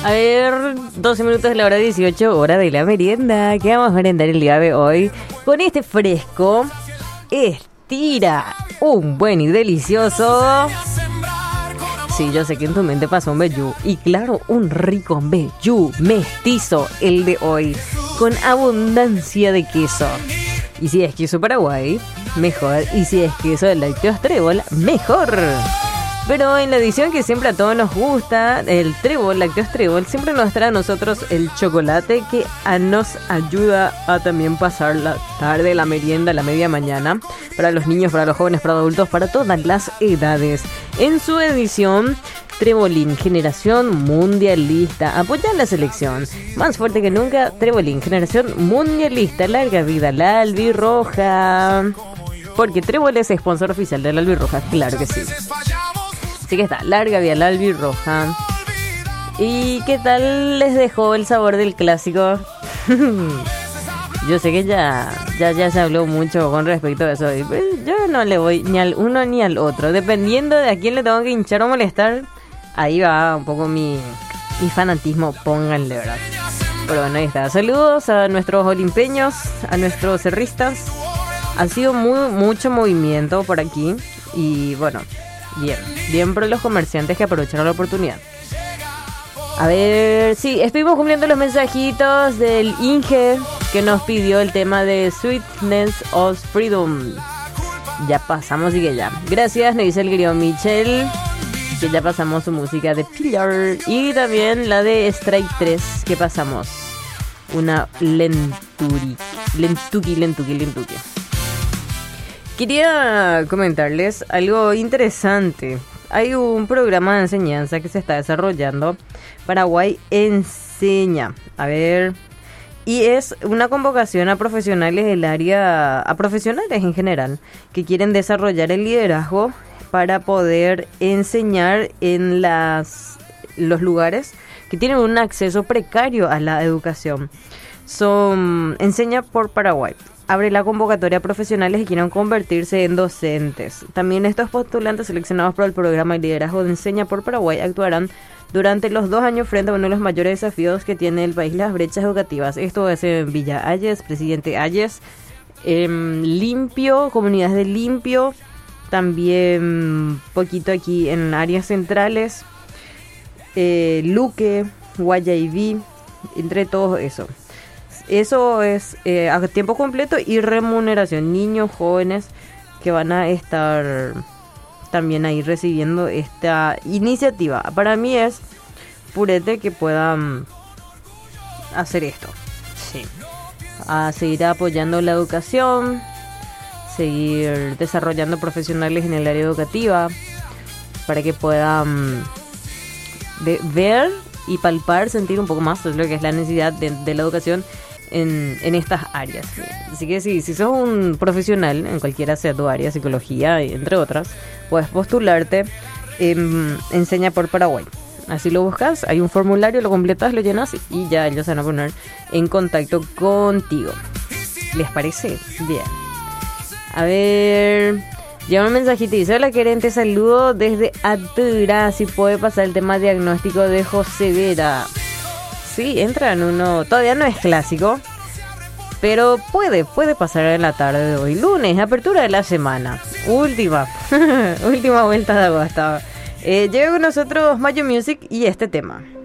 A ver, 12 minutos de la hora 18, hora de la merienda. ¿Qué vamos a merendar el día de hoy? Con este fresco, estira un buen y delicioso. Sí, yo sé que en tu mente pasó un vellú. Y claro, un rico vellú mestizo el de hoy, con abundancia de queso. Y si es queso Paraguay, mejor. Y si es queso de lácteos trébol, mejor. Pero en la edición que siempre a todos nos gusta, el trébol, lácteos trébol, siempre nos trae a nosotros el chocolate que nos ayuda a también pasar la tarde, la merienda, la media mañana, para los niños, para los jóvenes, para adultos, para todas las edades. En su edición, Trebolín, generación mundialista. Apoya la selección. Más fuerte que nunca, Trebolín, generación mundialista. Larga vida la albirroja. Porque Trébol es sponsor oficial de la albirroja, claro que sí. Así que está, larga vida la albirroja. ¿Y qué tal les dejó el sabor del clásico? Yo sé que ya se habló mucho con respecto a eso. Pero yo no le voy ni al uno ni al otro. Dependiendo de a quién le tengo que hinchar o molestar, ahí va un poco mi fanatismo, pónganle, ¿verdad? Pero bueno, ahí está. Saludos a nuestros olimpeños, a nuestros cerristas. Ha sido mucho movimiento por aquí. Y bueno, bien por los comerciantes que aprovecharon la oportunidad. A ver, sí, estuvimos cumpliendo los mensajitos del Inge, que nos pidió el tema de Sweetness of Freedom. Ya pasamos y que ya. Gracias, nos dice el querido Michel, que ya pasamos su música de Pillar. Y también la de Strike 3, que pasamos. Una lentuki. Quería comentarles algo interesante. Hay un programa de enseñanza que se está desarrollando. Paraguay Enseña. A ver. Y es una convocación a profesionales del área, a profesionales en general, que quieren desarrollar el liderazgo para poder enseñar en los lugares que tienen un acceso precario a la educación. Enseña por Paraguay. Abre la convocatoria a profesionales que quieran convertirse en docentes. También estos postulantes seleccionados por el programa de liderazgo de Enseña por Paraguay actuarán durante los 2 años frente a uno de los mayores desafíos que tiene el país, las brechas educativas. Esto es en Villa Ayes, Presidente Ayes, Limpio, comunidades de Limpio, también poquito aquí en áreas centrales, Luque, Guayaibí, entre todo eso. Eso es a tiempo completo y remuneración. Niños, jóvenes que van a estar también ahí recibiendo esta iniciativa. Para mí es purete que puedan hacer esto. Sí. A seguir apoyando la educación, seguir desarrollando profesionales en el área educativa para que puedan ver y palpar, sentir un poco más lo que es la necesidad de la educación en estas áreas. Así que si sos un profesional en cualquiera sea tu área, psicología, entre otras, puedes postularte en Enseña por Paraguay. Así lo buscas, hay un formulario, lo completas, lo llenas y ya ellos se van a poner en contacto contigo. ¿Les parece? Bien. A ver, llama un mensajito y dice: hola querente, saludo desde Atura. Si puede pasar el tema diagnóstico de José Vera. Sí, entra en uno, todavía no es clásico, pero puede pasar en la tarde de hoy, lunes, apertura de la semana, última vuelta de agosto. Llega con nosotros Mayo Music y este tema.